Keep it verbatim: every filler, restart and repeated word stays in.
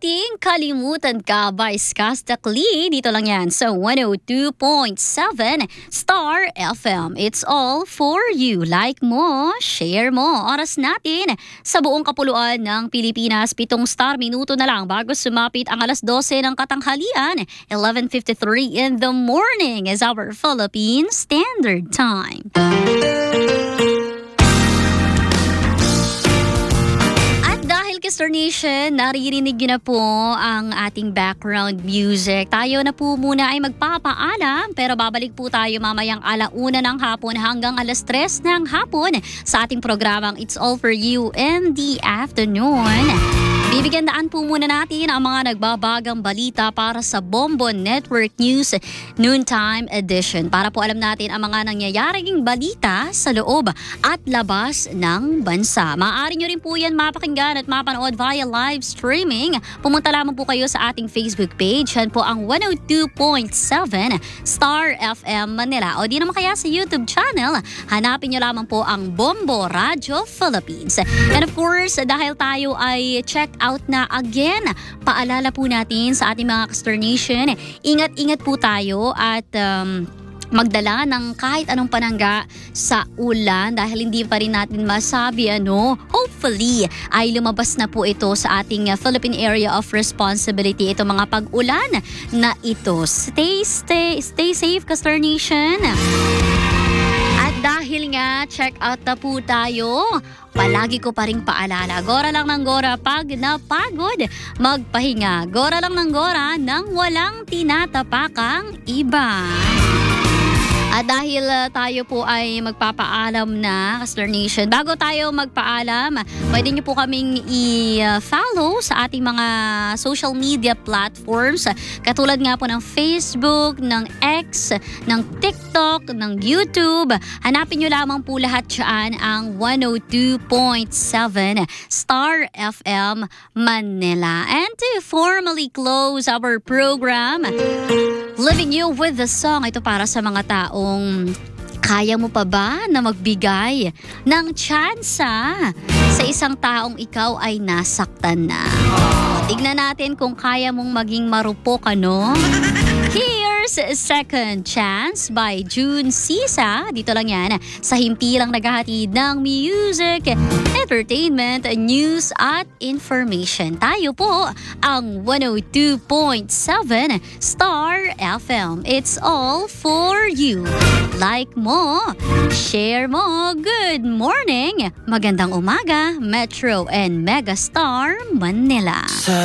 Uliting Kalimutan Ka by Skastakli. Dito lang yan sa one oh two point seven Star F M. It's all for you. Like mo, share mo. Oras natin sa buong kapuluan ng Pilipinas. Pitong star minuto na lang bago sumapit ang alas dose ng katanghalian. eleven fifty-three in the morning is our Philippine Standard Time. Star Nation, naririnig niyo na po ang ating background music. Tayo na po muna ay magpapaalam pero babalik po tayo mamayang alauna ng hapon hanggang alas tres ng hapon sa ating programang It's All For You in the Afternoon. Bibigyan daan po muna natin ang mga nagbabagang balita para sa Bombo Network News Noontime Edition. Para po alam natin ang mga nangyayaring balita sa loob at labas ng bansa. Maaari nyo rin po yan mapakinggan at mapanood via live streaming. Pumunta lamang po kayo sa ating Facebook page. Yan po ang one oh two point seven Star F M Manila. O di naman kaya sa YouTube channel, hanapin nyo lamang po ang Bombo Radio Philippines. And of course, dahil tayo ay check out na again, paalala po natin sa ating mga Star Nation, ingat-ingat po tayo at um, magdala ng kahit anong panangga sa ulan dahil hindi pa rin natin masabi ano. Hopefully ay lumabas na po ito sa ating uh, Philippine Area of Responsibility. Ito mga pag-ulan na ito. Stay, stay, stay safe, Star Nation. At dahil nga check out na po tayo, palagi ko pa rin paalala, gora lang ng gora pag napagod, magpahinga. Gora lang ng gora nang walang tinatapakang iba. At dahil uh, tayo po ay magpapaalam na, Star Nation, bago tayo magpaalam, pwede niyo po kaming i-follow sa ating mga social media platforms. Katulad nga po ng Facebook, ng X, ng TikTok, ng YouTube. Hanapin niyo lamang po lahat dyan ang one oh two point seven Star F M Manila. And to formally close our program, Leaving You with the Song, ito para sa mga taong kaya mo pa ba na magbigay ng tsansa sa isang taong ikaw ay nasaktan na. Tignan natin kung kaya mong maging marupok, ano? Here's Second Chance by June Sisa. Dito lang yan sa himpilang naghahatid ng music, entertainment, news at information. Tayo po ang one oh two point seven Star F M. It's all for you. Like mo, share mo. Good morning, magandang umaga, Metro and Megastar Manila.